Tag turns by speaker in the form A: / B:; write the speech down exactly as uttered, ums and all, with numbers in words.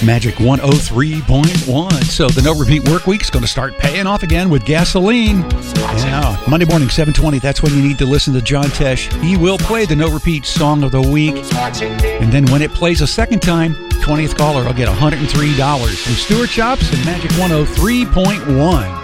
A: Magic one oh three point one. So the No Repeat Work Week's going to start paying off again with gasoline. Yeah, Monday morning, seven twenty, that's when you need to listen to John Tesh. He will play the No Repeat Song of the Week. And then when it plays a second time, twentieth caller will get one hundred three dollars from Stuart Chops and Magic one oh three point one.